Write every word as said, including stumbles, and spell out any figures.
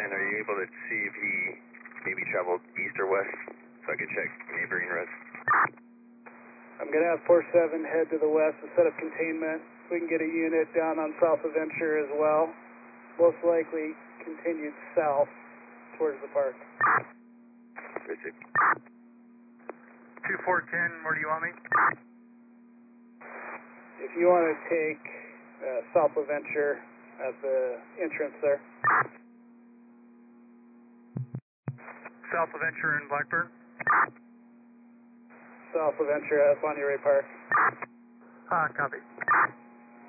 Blackburn, are you able to see if he maybe traveled east or west so I could check neighboring roads? I'm going to have four seven head to the west to set up containment. We can get a unit down on south of Venture as well. Most likely continued south towards the park. Visit. two four ten, where do you want me? If you want to take uh, south of Venture at the entrance there. South of Venture in Blackburn? South of Venture at Bonnie Ray Park. Ah, copy.